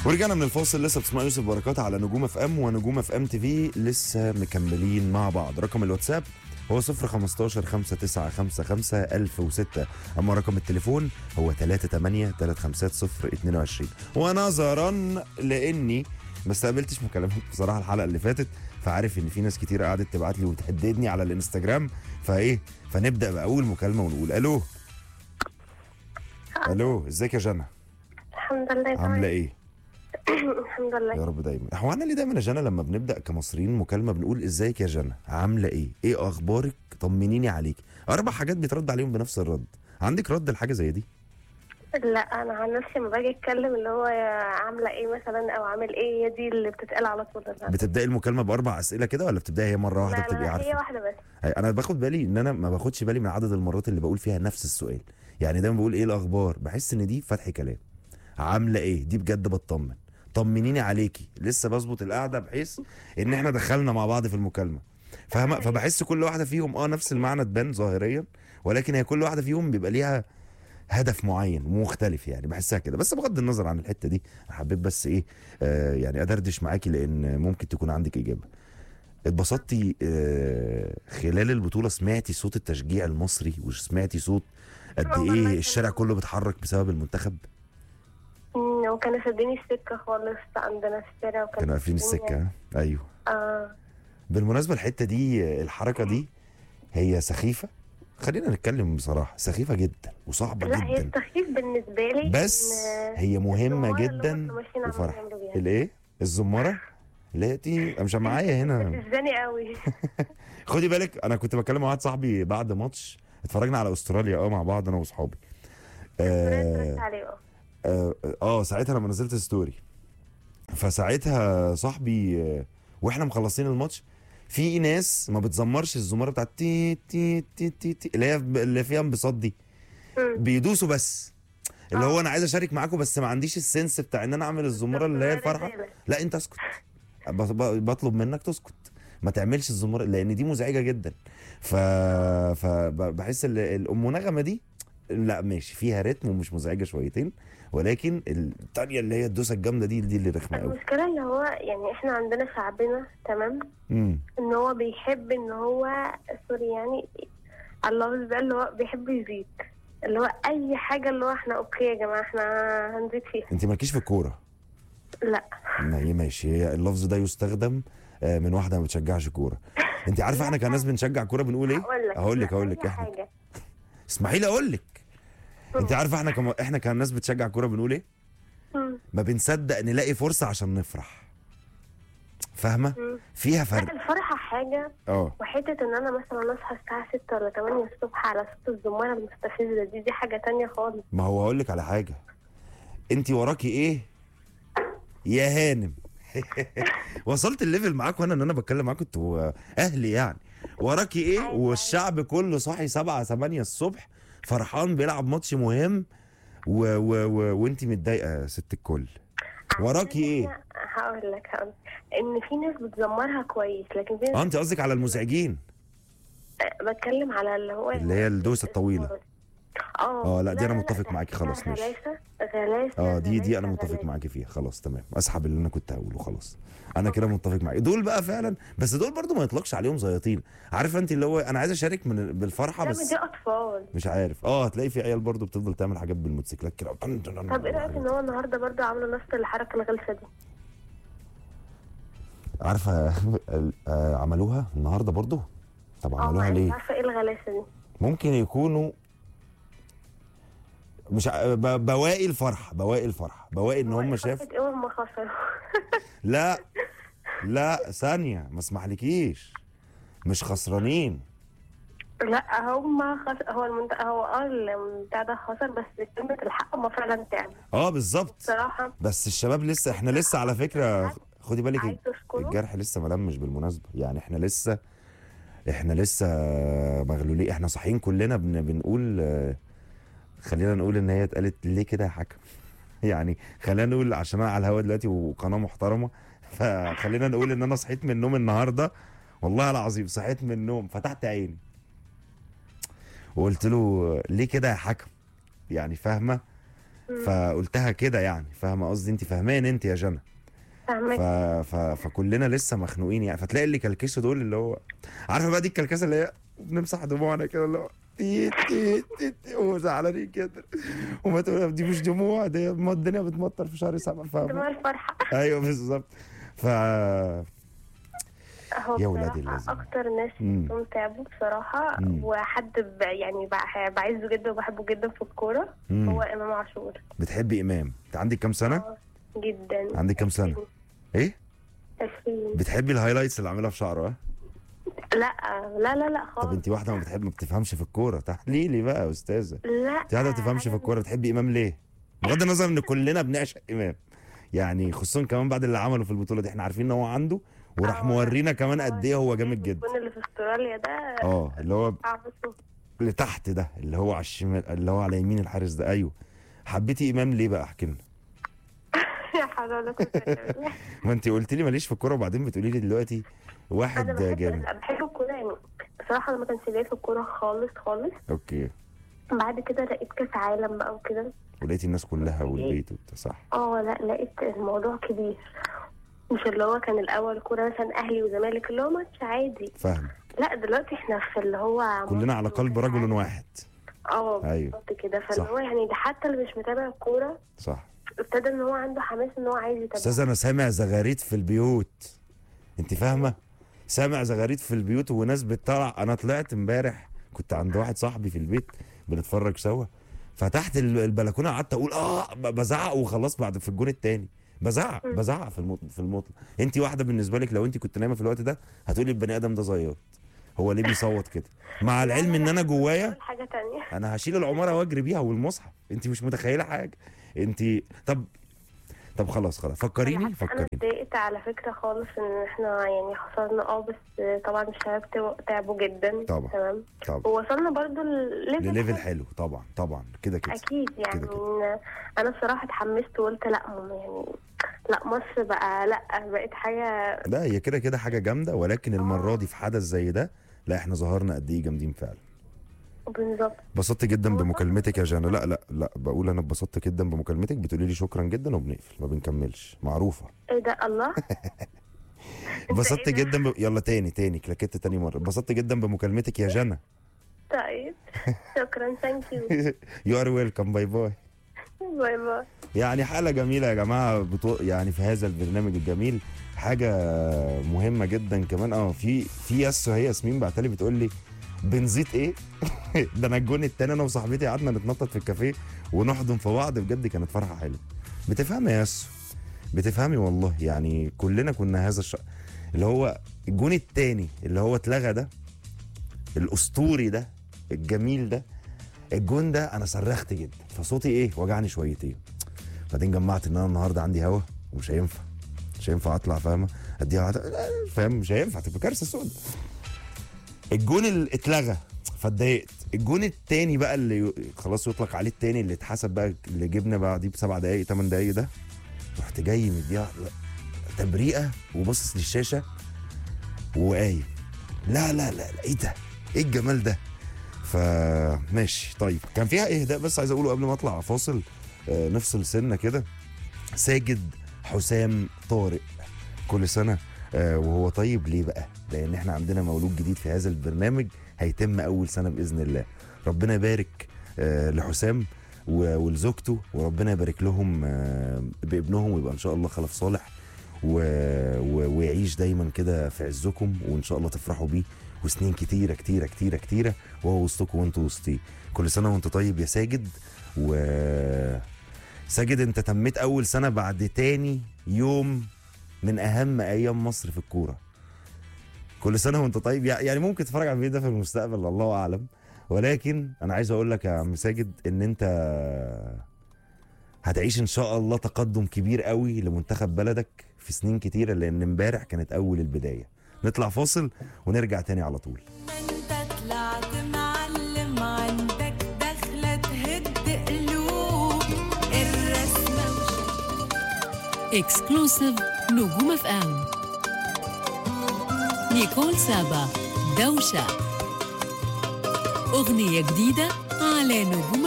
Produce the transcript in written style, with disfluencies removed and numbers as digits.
ورجعنا من الفاصل. لسه بتسمع يوسف بركات على نجوم اف ام ونجوم اف ام تي في. لسه مكملين مع بعض. رقم الواتساب هو 015 5955 1006. اما رقم التليفون هو 38 ونظرا لاني ما استقبلتش مكالمات بصراحه الحلقه اللي فاتت، فعارف ان في ناس كتير قعدت تبعت لي وتهددني على الانستجرام، فنبدا باول مكالمه ونقول الو. الو، ازيك يا جنى؟ الحمد لله تمام. عامله ايه؟ الحمد لله. يا رب دايما. هو انا ليه دايما يا جنى لما بنبدا كمصريين مكالمه بنقول ازيك يا جنى، عامله ايه؟ ايه اخبارك؟ طمنيني عليك. 4 حاجات بيترد عليهم بنفس الرد. عندك رد لحاجه زي دي؟ لا انا عن نفسي لما باجي اتكلم اللي هو عامله ايه مثلا او عامل ايه، هي دي اللي بتتقال على طول. بتبداي المكالمه ب4 اسئله كده ولا بتبداي هي مره واحده بتبقي لا عارفه؟ هي واحده بس. انا باخد بالي ان انا ما باخدش بالي من عدد المرات اللي بقول فيها نفس السؤال. يعني دايما بقول ايه الاخبار، بحس ان دي فتح كلام. عامله ايه دي بجد بطمن. طمنيني عليكي، لسه بظبط القعده بحيث ان احنا دخلنا مع بعض في المكالمه. فاهمه؟ فبحس كل واحده فيهم نفس المعنى تبان ظاهريا، ولكن هي كل واحده فيهم بيبقى ليها هدف معين ومختلف. يعني بحسها كده. بس بغض النظر عن الحته دي، حبيت بس ايه يعني ادردش معاكي لان ممكن تكون عندك اجابه. اتبسطتي خلال البطوله؟ سمعتي صوت التشجيع المصري وسمعتي صوت قد ايه الشارع كله بيتحرك بسبب المنتخب؟ وكانوا سادين السكه خالص عندنا في الشارع، كانوا قافلين السكه. ايوه. بالمناسبه الحته دي، الحركه دي هي سخيفه. خلينا نتكلم بصراحه، سخيفه جدا وصعبه لا جدا. هي سخيف بالنسبه لي، بس هي مهمه جدا وفرح. الايه؟ الزماره لقيتي مش معايا هنا. بتزني قوي. خدي بالك، انا كنت بكلم مع واحد صاحبي بعد ماتش اتفرجنا على استراليا مع بعض انا واصحابي. ساعتها لما نزلت ستوري، فساعتها صاحبي واحنا مخلصين الماتش، في ناس ما بتزمرش الزماره بتاعت تي تي تي تي, تي اللي فيها انبساط دي، بيدوسوا بس. اللي هو انا عايز اشارك معاكم بس ما عنديش السنس بتاع ان انا اعمل الزماره اللي هي الفرحه. لا انت اسكت، بطلب منك تسكت، ما تعملش الزماره لان دي مزعجه جدا. فبحس الام نغمه دي لا ماشي فيها رتم ومش مزعجه شويتين، ولكن الثانيه اللي هي الدوسه الجامده دي اللي رخمه قوي. المشكله اللي هو يعني احنا عندنا شعبنا تمام، ان هو بيحب ان هو سوري يعني اللفظ ده اللي هو بيحب يزيد، اللي هو اي حاجه اللي هو احنا اوكي يا جماعه احنا هنزيد فيها. انت مالكيش في الكوره؟ لا ماشي. هي اللفظ ده يستخدم من واحده ما بتشجعش كوره. انت عارفه احنا كناس بنشجع كوره بنقول ايه؟ هقول لك احنا حاجة. اسمحي لي اقول لك. انت عارفه احنا كناس بتشجع كوره بنقول ايه؟ ما بنصدق نلاقي فرصه عشان نفرح. فاهمه؟ فيها فرق. الفرحه حاجه وحته ان انا مثلا اصحى الساعه 6 ولا 8 الصبح على صوت الزماره المستفزه دي حاجه تانية خالص. ما هو هقول لك على حاجه، انت وراكي ايه يا هانم؟ وصلت الليفل معاك وانا ان انا بتكلم معاك انتوا اهلي يعني. وراكي ايه والشعب كله صاحي 7 8 الصبح فرحان بيلعب ماتش مهم وانت متضايقه يا ست الكل. وراكي ايه؟ هقول لك ان في ناس بتزمرها كويس، لكن في ناس انت قصدك على المزعجين؟ بتكلم على اللي هي الدوسه الطويله. لا دي انا متفق معاكي خلاص ماشي. غلاسه دي انا متفق معاكي فيها خلاص تمام. اسحب اللي انا كنت هقوله خلاص. انا كده متفق معاكي. دول بقى فعلا، بس دول برضو ما يطلقش عليهم زياطين. عارفه انت اللي هو انا عايز اشارك بالفرحه بس دي اطفال مش عارف. هتلاقي في عيال برضو بتفضل تعمل حاجات بالموتوسيكلات كده. طب ايه رايك ان هو النهارده برضو عملوا نفس الحركه الغلسه دي؟ عارفه عملوها النهارده برضو. طب عملوها ليه؟ عارفه ايه الغلاسه دي؟ ممكن يكونوا مش بواقي الفرحه بواقي ان هم شافوا ايه هم خسروا. لا ثانيه ما اسمحلكيش، مش خسرانين. لا هم هو البتاع ده خسر، بس كلمه الحق هم فعلا تعبوا. بالظبط بصراحه. بس الشباب لسه، احنا لسه على فكره خدي بالك الجرح لسه ملمش بالمناسبه. يعني احنا لسه مغلولين. احنا صاحيين كلنا بنقول خلينا نقول ان هي اتقالت ليه كده يا حكم. يعني خلينا نقول عشان انا على الهوا دلوقتي وقناه محترمه، فخلينا نقول ان انا صحيت من النوم النهارده، والله العظيم صحيت من النوم فتحت عيني وقلت له ليه كده يا حكم. يعني فاهمه؟ فقلتها كده يعني، فاهمه قصدي؟ انت فاهمان انت يا جنى. فاهمك. فكلنا لسه مخنوقين يعني، فتلاقي اللي كلكسوا دول اللي هو عارفه بقى دي الكلكسه اللي هي بنمسح دموعنا كده اللي هو تيت تيت تيت وزعلانين كده، وما تقول دي مش دموع، دي الدنيا بتمطر في شهر 7، فاهمه؟ دموع الفرحة. ايوه بالظبط. ف هو يا ولاد بصراحة اللذين. أكتر ناس شفتهم تعبوا بصراحة، وحد يعني بعزه جدا وبحبه جدا في الكورة هو إمام عاشور. بتحبي امام؟ انت عندك كام سنه؟ جدا. عندك كام سنه؟ ايه 20. بتحبي الهايلايتس اللي عاملها في شعره؟ ها؟ لا لا لا لا خالص. طب انت واحده ما بتفهمش في الكوره، تحليلي بقى يا استاذه. لا انت واحده ما بتفهمش في الكوره، بتحبي امام ليه؟ بغض النظر ان كلنا بنعشق امام يعني، خصوصا كمان بعد اللي عمله في البطوله دي، احنا عارفين ان هو عنده، وراح مورينا كمان قد ايه هو جامد جدا. الجون اللي في استراليا ده اللي هو عبسه. اللي تحت ده، اللي هو على الشمال، اللي هو على يمين الحارس ده. ايوه. حبيتي امام ليه بقى؟ احكي لنا. يا حرام ما انت قلت لي ماليش في الكوره، وبعدين بتقولي لي دلوقتي واحد جامد. بحب الكوره يعني، بصراحه انا ما كانش ليا في الكوره خالص خالص. اوكي. بعد كده لقيت كاس عالم بقى وكده، ولقيتي الناس كلها والبيت وبتاع، صح؟ لا لقيت الموضوع كبير، مش اللي هو كان الاول كوره مثلا اهلي وزمالك اللي هو ماتش عادي. فاهم. لا دلوقتي احنا في اللي هو كلنا على قلب رجل واحد. ايوه بالظبط كده. فاللي هو يعني ده حتى اللي مش متابع الكوره صح ابتدى ان هو عنده حماس ان هو عايز يتابع. استاذ انا سامع زغاريت في البيوت، انت فاهمه؟ سامع زغاريت في البيوت وناس بتطلع. انا طلعت امبارح كنت عند واحد صاحبي في البيت بنتفرج سوا، فتحت البلكونه قعدت اقول بزعق وخلاص بعد في الجون الثاني بزعق في المطلق. انت واحده بالنسبه لك لو انت كنت نايمه في الوقت ده هتقولي البني ادم ده زياط، هو ليه بيصوت كده؟ مع العلم ان انا جوايا حاجه تانية، انا هشيل العماره واجري بيها والمصحف. انت مش متخيله حاجه انت. طب خلاص فكريني. انا اتضايقت على فكره خالص ان احنا يعني خسرنا بس طبعا الشباب تعبوا جدا. طبعا تمام. طبعا. ووصلنا برضو لليفل حلو. طبعا كده اكيد يعني كده. انا الصراحه اتحمست وقلت لا يعني لا مصر بقى، لا بقت حاجه. لا هي كده حاجه جامده، ولكن المره دي في حدث زي ده لا احنا ظهرنا قد ايه جامدين فعلا. بالظبط. اتبسطت جدا بمكالمتك يا جانا. لا بقول انا اتبسطت جدا بمكالمتك، بتقولي لي شكرا جدا وبنقفل ما بنكملش، معروفه. ايه ده؟ الله. اتبسطت جدا يلا تاني كلاكيت تاني مره. اتبسطت جدا بمكالمتك يا جانا. طيب شكرا. ثانك يو. يو ار ويلكم. باي باي. باي باي. يعني حاله جميله يا جماعه يعني في هذا البرنامج الجميل حاجه مهمه جدا كمان. في هي ياسمين بعتلي بتقول لي بنزيت ايه؟ ده انا الجون التاني انا وصاحبتي قعدنا نتنطط في الكافيه ونحضن في بعض، بجد كانت فرحه حلوه. بتفهمي يا ياسو؟ بتفهمي والله. يعني كلنا كنا هذا اللي هو الجون التاني اللي هو اتلغى ده، الاسطوري ده الجميل ده، الجون ده انا صرخت جدا فصوتي وجعني شويتين. بعدين جمعت ان انا النهارده عندي هوا ومش هينفع اطلع، فاهمه؟ اديها فاهم، مش هينفع، تبقى كارثه سودة. الجون اللي اتلغى فاتضايقت. الجون التاني بقى اللي خلاص يطلق عليه التاني اللي اتحسب بقى اللي جبنا بعديه ب7 دقايق 8 دقايق ده، رحت جاي مديها تبريئه وبصص للشاشه وقايم. لا ايه ده؟ ايه الجمال ده؟ فماشي. طيب كان فيها اهداء بس عايز اقوله قبل ما اطلع فاصل، نفصل سنه كده. ساجد حسام طارق كل سنه وهو طيب. ليه بقى؟ لان احنا عندنا مولود جديد في هذا البرنامج هيتم اول سنه باذن الله. ربنا يبارك لحسام ولزوجته، وربنا يبارك لهم بابنهم، ويبقى ان شاء الله خلف صالح ويعيش دايما كده في عزكم، وان شاء الله تفرحوا بيه وسنين كتيره كتيره كتيره كتيره وهو وسطكم وانتوا وسطيه. كل سنه وانت طيب يا ساجد. ساجد انت تميت اول سنه بعد تاني يوم من اهم ايام مصر في الكوره. كل سنه وانت طيب. يعني ممكن تتفرج على الفيديو ده في المستقبل الله اعلم، ولكن انا عايز اقول لك يا عم ساجد ان انت هتعيش ان شاء الله تقدم كبير قوي لمنتخب بلدك في سنين كتيره، لان امبارح كانت اول البدايه. نطلع فاصل ونرجع تاني على طول. انت طلعت معلم، عندك دخلة تهد قلوب الرسمة اكسكلوسيف نجوم اف ام. نيكول سابا دوشة، أغنية جديدة على نجوم